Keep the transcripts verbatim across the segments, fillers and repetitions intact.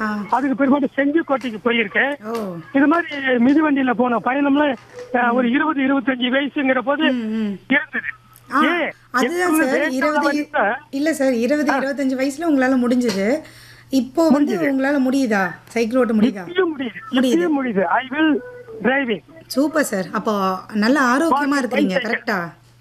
ஆ. அதுக்கு பிற்பாடு செஞ்சிக்கோட்டைக்கு போயிருக்கேன். ஓ. இது மாதிரி மிதிவண்டியில போன பயணம்ல அஹ், ஒரு இருபது இருபத்தஞ்சு வயசுங்கிற போது ம், ம். இருந்தது. ஆ, ஏன் அதுதான் எப்பவுமே சார் வேகமா இருபது வந்தா இல்ல சார் இருபது இருபத்தஞ்சு வயசுல உங்களால முடிஞ்சது. இப்போ வந்து முடிஞ்சது. உங்களால முடியுதா? சைக்கிள் ஓட்ட முடியுதா? இப்பயும் முடியுது. முடியுது. இப்பயும் முடியுது. I will driving. Super sir. அப்போ நல்ல ஆரோக்கியமா இருக்கிறீங்க, bicycle. கரெக்டா?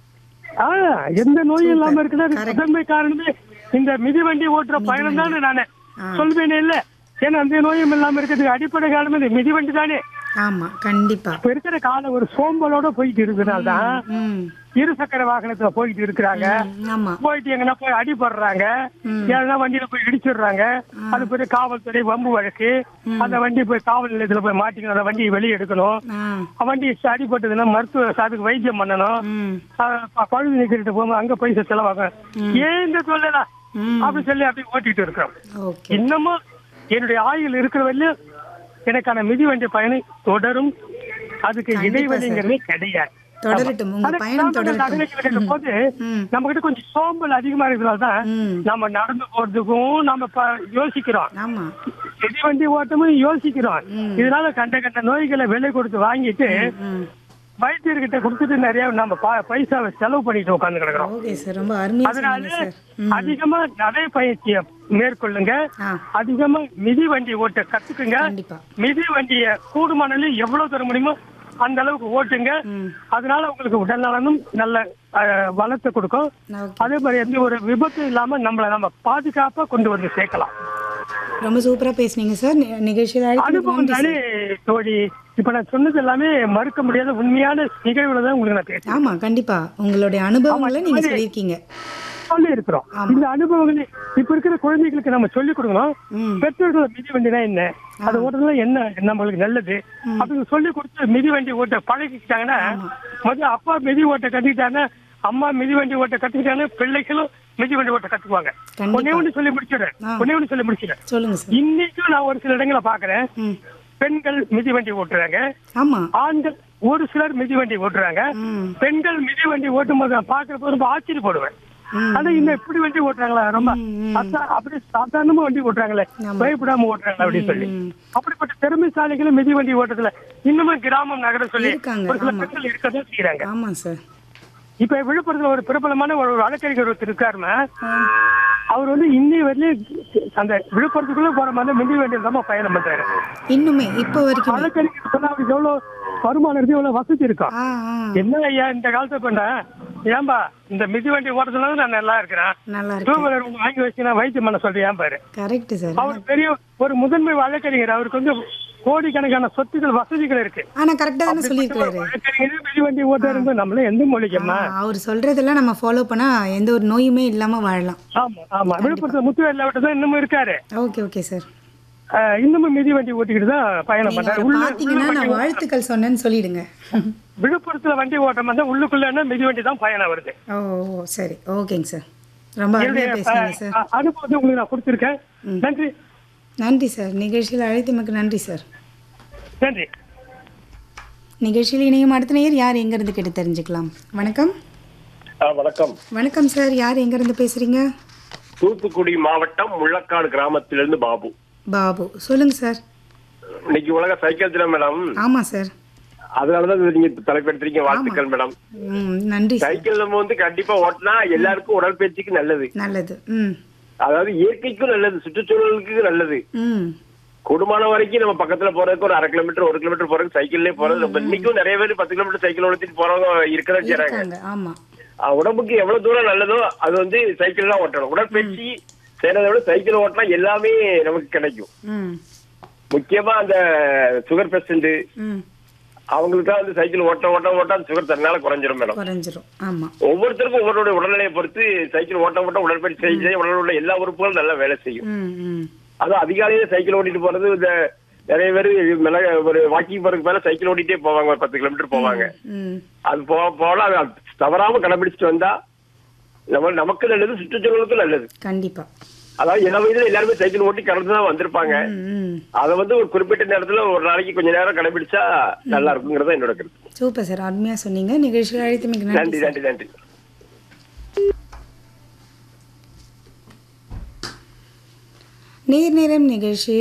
ஆ, எந்த நோயும் இல்லாம Super. இருக்குன்னா Correct. முதன்மை காரணமே இந்த மிதிவண்டி ஓட்டுற பயணம் தானே நானு ஆ. சொல்வேனே இல்ல. ஏன்னா அந்த நோயும் இல்லாம இருக்கிறதுக்கு அடிப்படை காரணமே இந்த மிதிவண்டி தானே. ஆமா, கண்டிப்பா. இப்ப இருக்கிற காலம் ஒரு சோம்பலோட போயிட்டு இருக்கிறதுனால தான் ம். இரு சக்கர வாகனத்துல போயிட்டு இருக்கிறாங்க. ம், ஆமா. போயிட்டு எங்கன்னா போய் அடிபடுறாங்க, ம். ஏன்னா வண்டியில போய் இடிச்சிடுறாங்க. அது போய் காவல்துறை வம்பு வழக்கு. அந்த வண்டி போய் காவல் நிலையத்துல போய் மாட்டிக்கணும், அந்த வண்டியை வெளியே எடுக்கணும். ஆ. வண்டி அடிபட்டதுன்னா மருத்துவ அதுக்கு வைத்தியம் பண்ணணும். ம். அஹ் பழுது நீக்கிட்டு போகும்போது அங்க பைசா செலவாங்க. ஏன் இந்த சொல்லலாம் ம். அப்படி சொல்லி அப்படி ஓட்டிட்டு இருக்கிறோம். ஓகே. இன்னமும் என்னுடைய ஆயுள் இருக்கிற வரையிலும் எனக்கான மிதிவண்டி பயணம் தொடரும். அதுக்கு கண்டிப்பா இடைவெளிங்கிறதே கிடையாது. தொடரட்டும், உங்க ஆனா பயணம் கிராம தொடரட்டும். நகரங்களுக்கு இருக்கும் போது ம். நம்ம கிட்ட கொஞ்சம் சோம்பல் அதிகமா இருக்கிறதால தான் ம். நம்ம நடந்து போறதுக்கும் நம்ம ப- யோசிக்கிறோம். ஆமா. மிதிவண்டி ஓட்டமும் யோசிக்கிறோம். ம். இதனால கண்ட கண்ட நோய்களை விலை கொடுத்து வாங்கிட்டு ம். வைத்தியர்கிட்ட கொடுத்துட்டு நிறைய நம்ம ப- பைசாவை செலவு பண்ணிட்டு உட்கார்ந்து கிடக்குறோம். ஓகே சார், ரொம்ப அருமையா அதனால சொன்னீங்க சார். ம். அதிகமா நடைப்பயிற்சியை மேற்கொள்ளுங்க. ஆ. அதிகமா மிதிவண்டி ஓட்ட கத்துக்குங்க. கண்டிப்பா. மிதிவண்டிய கூடுமானாலும் எவ்வளவு தர முடியுமோ அந்த அளவுக்கு ஓட்டுங்க. ம். அதனால உங்களுக்கு உடல் நலனும் நல்ல அஹ், வளத்தை கொடுக்கும். ஓகே. அதே மாதிரி எந்த ஒரு விபத்தும் இல்லாம நம்மள நம்ம பாதுகாப்பா கொண்டு வந்து சேர்க்கலாம். ரொம்ப சூப்பரா பேசுனீங்க சார். நி- நிகழ்ச்சியில் அழைத்ததுக்கு அனுபவம் நன்றி தானே சார். தோழி. இப்ப நான் சொன்னது எல்லாமே மறுக்க முடியாத உண்மையான நிகழ்வுல தான் உங்களுக்கு நான் பேசுறேன். ஆமா, கண்டிப்பா உங்களுடைய அனுபவங்களை ஆமா, நீங்க இது- சொல்லியிருக்கீங்க. சொல்லி இருக்கிறோம். இந்த அனுபவங்களை இப்ப இருக்கிற குழந்தைகளுக்கு நம்ம சொல்லிக் கொடுக்கணும். ம். பெற்றோர்கள் மிதிவண்டினா என்ன, அது ஓட்டுறதுல என்ன நம்மளுக்கு நல்லது அப்படின்னு சொல்லி கொடுத்து மிதிவண்டி ஓட்ட பழகிக்கிட்டாங்கன்னா, முதல்ல அப்பா மிதி ஓட்ட கத்துக்கிட்டாங்கன்னா, அம்மா மிதிவண்டி ஓட்ட கத்துக்கிட்டாங்கன்னா பிள்ளைகளும் மிதிவண்டி ஓட்ட கத்துக்குவாங்க. கண்டிப்பா. ஒன்னே ஒண்ணு சொல்லி முடிச்சிடுறேன். ஆ. ஒன்னே ஒண்ணு சொல்லி முடிச்சிடுறேன். சொல்லுங்க சார். இன்னைக்கும் நான் ஒரு சில இடங்களை பாக்குறேன். ம். பெண்கள் மிதிவண்டி ஓட்டுறாங்க, ஆமா. ஆண்கள் ஒரு சிலர் மிதிவண்டி ஓட்டுறாங்க. ம். பெண்கள் மிதிவண்டி ஓட்டும் போது நான் பாக்குறப்ப ரொம்ப ஆச்சரியப்படுவேன். ம். ஆனா இந்த இப்படி வண்டி ஓட்டுறாங்களா, ரொம்ப ம். அசா- அப்படி சாதாரணமா வண்டி ஓட்டுறாங்களே, ஆமா. பயப்படாம ஓட்டுறாங்களா அப்படின்னு சொல்லி. ம். அப்படிப்பட்ட திறமைசாலிகளும் மிதிவண்டி ஓட்டத்துல இன்னமும் கிராமம் நகரம் சொல்லி இருக்காங்க, ஒரு சில ஆமா. பெண்கள் இருக்கதான் செய்யறாங்க. ஆமா சார். இப்ப விழுப்புரத்துல ஒரு பிரபலமான ஒரு வழக்கறிஞர் ஒருத்தர் இருக்காருன்னா, ஆ. அவர் வந்து இன்னி வரையிலும் அந்த விழுப்புரத்துக்குள்ள போற மாதிரி மிதிவண்டியில் தான் பயணம் பண்றாரு. இன்னுமே இப்போ வரைக்கும். வழக்கறிஞர் சொன்னா அவருக்கு எவ்வளவு வருமானம் இருக்கு, எவ்வளவு வசதி இருக்கா. ஆ, ஆ. என்ன ஐயா இந்த காலத்தை பண்ண, ஏன்பா இந்த மிதிவண்டி ஓட்டுறதுனால நான் நல்லா இருக்கிறேன், நல்லா டூ இருக்கு. வீலர் ஒண்ணு வாங்கி வச்சு நான் வைத்தியம் பண்ண சொல்றேன் பாரு. Correct sir. அவர் பெரிய ஒரு முதன்மை வழக்கறிஞர். அவருக்கு வந்து கோடிக்கணக்கான சொத்துக்கள் வசதிகள் இருக்கு. ஆனா கரெக்டா தானே சொல்லியிருக்காரு. வழக்கறிஞர் மிதிவண்டி ஓட்டுறது நம்மள எந்த மொழிக்கம்மா. அவர் சொல்றதெல்லாம் நம்ம ஃபாலோ பண்ணா எந்த ஒரு நோயுமே இல்லாம வாழலாம். ஆமா ஆமா. விழுப்புரத்துல முத்துவேல் அவட்ட தான் இன்னமும் இருக்காரு. Okay okay sir. அஹ் இன்னமும் மிதிவண்டி ஓட்டிக்கிட்டு தான் பயணம் நீங்க பண்றாரு. அவரை உள்ள- பாத்தீங்கன்னா உள்ள நான் வண்டி வாழ்த்துக்கள் சொன்னேன்னு சொல்லிடுங்க. விழுப்புரத்துல வண்டி ஓட்டம் வந்தா உள்ளுக்குள்ள மிதிவண்டி தான் பயணம் வருது. ஓ ஓ, சரி, ஓகேங்க சார். ரொம்ப என்னுடைய அருமையா பேசுனீங்க சார். அஹ், அனுபவத்தை உங்களுக்கு நான் கொடுத்திருக்கேன். நன்றி நன்றி சார். நிகழ்ச்சியில் அழைத்தமைக்கு நன்றி சார். நன்றி. நிகழ்ச்சியில் இணையும் அடுத்த நேயர் யார் எங்கேருந்து கேட்டு தெரிஞ்சுக்கலாம். வணக்கம். ஆ, வணக்கம். வணக்கம் சார். யார் எங்கேருந்து பேசுறீங்க? தூத்துக்குடி மாவட்டம் முள்ளக்காடு கிராமத்திலிருந்து பாபு. பாபு, சொல்லுங்க சார். இன்னைக்கு உலக சைக்கிள் தினம் மேடம். ஆமா சார். அதனாலதான் இது நீங்க தலைப்பெடுத்துறீங்க. வாழ்த்துக்கள் மேடம். ம், நன்றி சார். சைக்கிள் நம்ம வந்து கண்டிப்பா ஓட்டினா எல்லாருக்கும் உடற்பயிற்சிக்கு நல்லது. நல்லது. ம். அதாவது இயற்கைக்கும் நல்லது, சுற்றுச்சூழலுக்கு நல்லது. ம். கூடுமான வரைக்கும் நம்ம பக்கத்துல போறதுக்கு ஒரு அரை கிலோமீட்டர் ஒரு கிலோமீட்டர் போறதுக்கு சைக்கிள்லயே போறது. நம்ம இன்னைக்கும் நிறைய பேர் பத்து கிலோமீட்டர் சைக்கிள் ஓட்டிட்டு போறவங்க இருக்கதான் செய்றாங்க. இருக்காங்க. ஆமா. ஆ, உடம்புக்கு எவ்வளவு தூரம் நல்லதோ அது வந்து சைக்கிள் தான் ஓட்டணும். உடற்பயிற்சி செய்யறதை விட சைக்கிள் ஓட்டினா எல்லாமே நமக்கு கிடைக்கும். ம். முக்கியமா அந்த சுகர் பேஷண்ட் ம். அவங்களுக்கா வந்து சைக்கிள் ஓட்ட ஓட்ட ஓட்ட அந்த சுகர் தன்னால குறைஞ்சிரும் மேடம். குறைஞ்சிரும். ஆமா. ஒவ்வொருத்தருக்கும் ஒவ்வொருடைய உடல்நிலையை பொறுத்து சைக்கிள் ஓட்ட ஓட்ட உடற்பயிற்சி செய்ய செய்ய உடலில் உள்ள எல்லா உறுப்புகளும் நல்லா வேலை செய்யும். ம். ம். அதுவும் அதிகாலையில சைக்கிள் ஓட்டிட்டு போறது, இந்த நிறைய பேர் மிளக ஒரு வாக்கிங் போறதுக்கு மேல சைக்கிள் ஓட்டிட்டே போவாங்க, ஒரு பத்து கிலோமீட்டர் போவாங்க. ம். அது போ போல அது தவறாம கடைபிடிச்சிட்டு வந்தா நம்ம நமக்கு நல்லது, சுற்றுச்சூழலுக்கும் நல்லது. கண்டிப்பா. அதாவது எல்லா வயதுல எல்லாருமே சைக்கிள் ஓட்டி கடந்து தான் வந்திருப்பாங்க. ம். ம். அதை வந்து ஒரு குறிப்பிட்ட நேரத்துல ஒரு நாளைக்கு கொஞ்ச நேரம் கடைபிடிச்சா நல்லா இருக்குங்கிறத என்னோட கருத்து. Super sir. அருமையா சொன்னீங்க. நிகழ்ச்சியில் அழைத்தமைக்கு நன்றி நன்றி சார். நன்றி நன்றி. நேர் நேரம் நிகழ்ச்சி